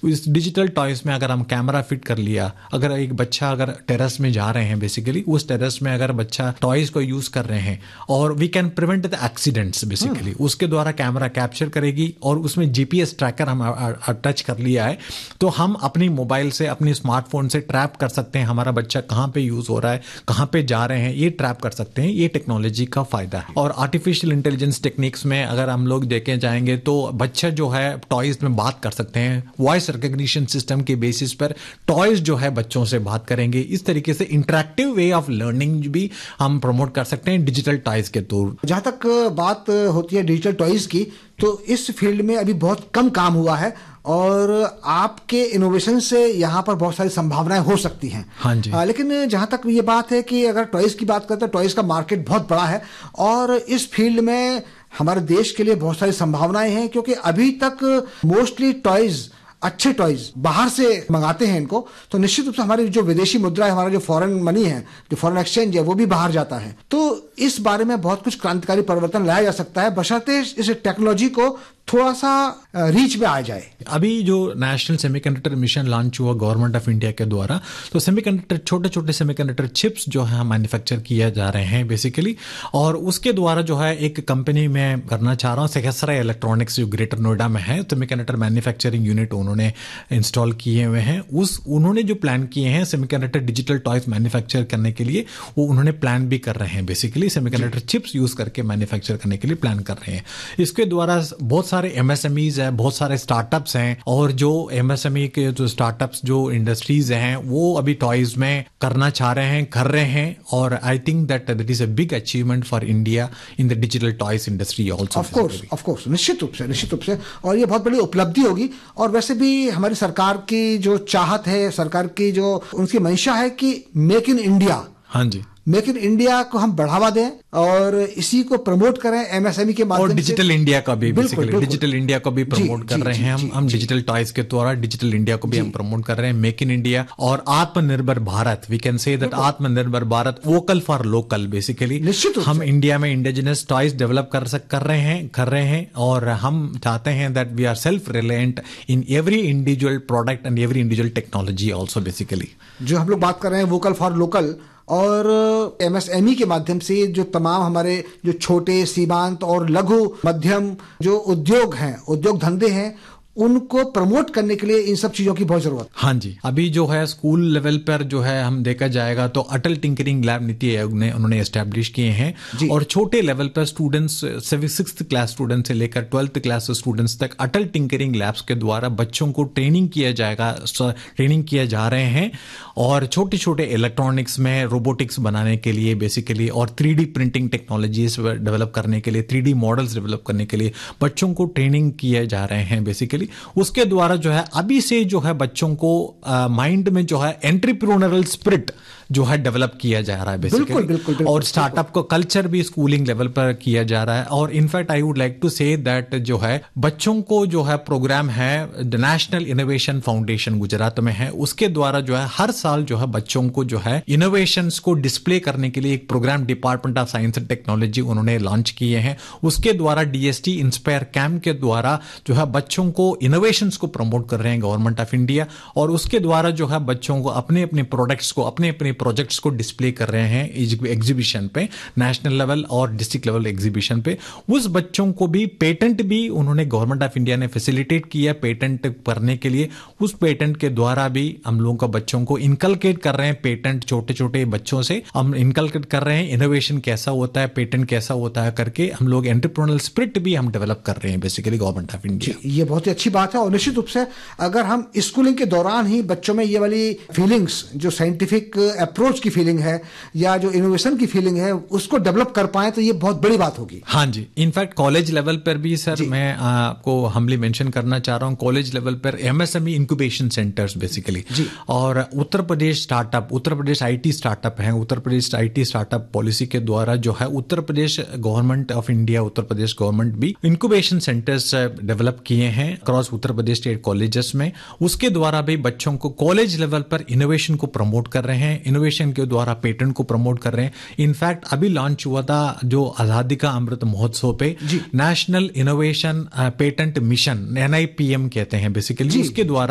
इस digital toys में अगर हम कैमरा फिट कर लिया, अगर एक बच्चा अगर टेरेस में जा रहे हैं बेसिकली, उस टेरेस में अगर बच्चा टॉयज को यूज कर रहे हैं और we can prevent the accidents basically, उसके द्वारा कैमरा कैप्चर करेगी और उसमें जीपीएस ट्रैकर हम टच कर लिया है तो हम अपनी मोबाइल से, अपनी स्मार्टफोन से ट्रैप कर सकते हैं हमारा बच्चा कहां पे यूज हो रहा है, कहां पे जा रहे हैं, ये ट्रैप कर सकते हैं। ये टेक्नोलॉजी का फायदा है। और आर्टिफिशियल इंटेलिजेंस टेक्निक्स में अगर हम लोग देखे जाएंगे तो बच्चा जो है टॉयज में बात कर सकते हैं, वॉइस रिकॉग्निशन सिस्टम के बेसिस पर टॉयज जो है बच्चों से बात करेंगे। इस तरीके से इंटरैक्टिव वे ऑफ लर्निंग भी हम प्रमोट कर सकते हैं डिजिटल टॉयज के थ्रू। जहां तक बात होती है डिजिटल टॉयज की, तो इस फील्ड में अभी बहुत कम काम हुआ है और आपके इनोवेशन से यहाँ पर बहुत सारी संभावनाएं हो सकती हैं। हाँ जी। लेकिन जहाँ तक ये बात है कि अगर टॉयज की बात करते हैं, टॉयज का मार्केट बहुत बड़ा है और इस फील्ड में हमारे देश के लिए बहुत सारी संभावनाएं हैं, क्योंकि अभी तक मोस्टली टॉयज, अच्छे टॉयज बाहर से मंगाते हैं इनको, तो निश्चित रूप से हमारी जो विदेशी मुद्रा है, हमारा जो फॉरेन मनी है, जो फॉरेन एक्सचेंज है, वो भी बाहर जाता है। तो इस बारे में बहुत कुछ क्रांतिकारी परिवर्तन लाया जा सकता है, बशर्ते इस टेक्नोलॉजी को थोड़ा सा रीच में आ जाए। अभी जो नेशनल सेमीकंडक्टर मिशन लॉन्च हुआ गवर्नमेंट ऑफ इंडिया के द्वारा, तो सेमीकंडक्टर, छोटे छोटे सेमीकंडक्टर चिप्स जो है मैन्युफैक्चर किया जा रहे हैं बेसिकली, और उसके द्वारा जो है एक कंपनी में करना चाह रहा हूँ, सहस्रा इलेक्ट्रॉनिक्स जो ग्रेटर नोएडा में है, सेमीकंडक्टर मैन्युफैक्चरिंग यूनिट उन्होंने इंस्टॉल किए हुए हैं। उन्होंने जो प्लान किए हैं सेमीकंडक्टर डिजिटल टॉयज मैन्युफैक्चर करने के लिए, वो उन्होंने प्लान भी कर रहे हैं बेसिकली, सेमीकंडक्टर चिप्स यूज करके मैन्युफैक्चर करने के लिए प्लान कर रहे हैं। इसके द्वारा बहुत सारे एमएसएमईज हैं, बहुत सारे स्टार्टअप्स हैं, और जो एमएसएमई के जो स्टार्टअप्स, जो इंडस्ट्रीज हैं, वो अभी टॉयज में करना चाह रहे हैं, कर रहे हैं, और I think that is a big achievement for India in the digital toys industry also. Of course, निश्चित रूप से, और ये बहुत बड़ी उपलब्धि होगी। और वैसे भी हमारी सरकार की जो चाहत है, सरकार की जो उनकी मंशा है कि मेक इन इंडिया, हाँ जी, मेक इन इंडिया को हम बढ़ावा दें और इसी को प्रमोट करें एमएसएमई के माध्यम से। और डिजिटल इंडिया का भी बेसिकली, डिजिटल इंडिया को भी प्रमोट कर रहे हैं हम डिजिटल टॉयज के द्वारा डिजिटल इंडिया को भी हम प्रमोट कर रहे हैं, मेक इन इंडिया और आत्मनिर्भर Bharat. We can say that आत्मनिर्भर Bharat, vocal for local basically. हम इंडिया में इंडिजिनस टॉयज डेवलप कर रहे हैं और हम चाहते हैं that we are self reliant in every individual product and every individual technology also basically. जो हम लोग बात कर रहे हैं वोकल फॉर लोकल और एमएसएमई के माध्यम से, जो तमाम हमारे जो छोटे, सीमांत और लघु मध्यम जो उद्योग हैं, उद्योग धंधे हैं, उनको प्रमोट करने के लिए इन सब चीजों की बहुत जरूरत है। हाँ जी, अभी जो है स्कूल लेवल पर जो है हम देखा जाएगा तो अटल टिंकरिंग लैब नीति आयोग ने उन्होंने एस्टैब्लिश किए हैं, और छोटे लेवल पर स्टूडेंट्स, 6th क्लास स्टूडेंट से लेकर 12th क्लास स्टूडेंट्स तक अटल टिंकरिंग लैब्स के द्वारा बच्चों को ट्रेनिंग किया जा रहे हैं, और छोटे छोटे इलेक्ट्रॉनिक्स में रोबोटिक्स बनाने के लिए बेसिकली, और 3D प्रिंटिंग टेक्नोलॉजीज डेवलप करने के लिए, 3D मॉडल्स डेवलप करने के लिए बच्चों को ट्रेनिंग किए जा रहे हैं बेसिकली। उसके द्वारा जो है अभी से जो है बच्चों को माइंड में जो है एंटरप्रेन्योरियल स्पिरिट जो है डेवलप किया जा रहा है बेसिकली, बिल्कुल, और स्टार्टअप को कल्चर भी स्कूलिंग लेवल पर किया जा रहा है। और in fact I would like to say that जो है बच्चों को जो है प्रोग्राम है the national innovation foundation Gujarat में है, उसके द्वारा जो है हर साल जो है बच्चों को जो है इनोवेशंस को डिस्प्ले करने के लिए एक programme department of science and technology उन्होंने लॉन्च किए हैं। उसके द्वारा डीएसटी इंस्पायर कैंप के द्वारा जो है बच्चों को इनोवेशंस को प्रमोट कर रहे हैं गवर्नमेंट ऑफ इंडिया, और उसके द्वारा जो है बच्चों को अपने अपने प्रोडक्ट्स को, अपने अपने प्रोजेक्ट्स को डिस्प्ले कर रहे हैं एग्जीबिशन पे, नेशनल लेवल और डिस्ट्रिक्ट लेवल एग्जीबिशन पे। उस बच्चों को भी पेटेंट भी उन्होंने गवर्नमेंट ऑफ इंडिया ने फैसिलिटेट किया पेटेंट करने के लिए। उस पेटेंट के द्वारा भी हम लोगों का बच्चों को इनकलकेट कर रहे हैं, पेटेंट छोटे छोटे बच्चों से हम इनकलकेट कर रहे हैं, इनोवेशन कैसा होता है, पेटेंट कैसा होता है करके हम लोग एंटरप्रेन्योरियल स्पिरिट भी हम डेवलप कर रहे हैं बेसिकली गवर्नमेंट ऑफ इंडिया। ये बहुत ही अच्छी बात है, और निश्चित रूप से अगर हम स्कूलिंग के दौरान ही बच्चों में ये वाली फीलिंग्स, जो साइंटिफिक अप्रोच की फीलिंग है या जो इनोवेशन की फीलिंग है, उसको डेवलप कर पाए तो ये बहुत बड़ी बात होगी। हाँ जी, इनफैक्ट कॉलेज लेवल पर भी सर मैं आपको हम्बली मेंशन करना चाह रहा हूँ, कॉलेज लेवल पर एमएसएमई इंक्यूबेशन सेंटर्स बेसिकली, और Uttar Pradesh startup, Uttar Pradesh IT startup है, Uttar Pradesh IT startup policy के द्वारा जो है Uttar Pradesh government of India, Uttar Pradesh government भी इंक्यूबेशन सेंटर्स डेवलप किए हैं across Uttar Pradesh state colleges में। उसके द्वारा भी बच्चों को कॉलेज लेवल पर इनोवेशन को प्रमोट कर रहे हैं, इनोवेशन के द्वारा पेटेंट को प्रमोट कर रहे हैं। इनफैक्ट अभी लॉन्च हुआ था जो आजादी का अमृत महोत्सव पे national innovation patent mission, NIPM कहते हैं बेसिकली, उसके द्वारा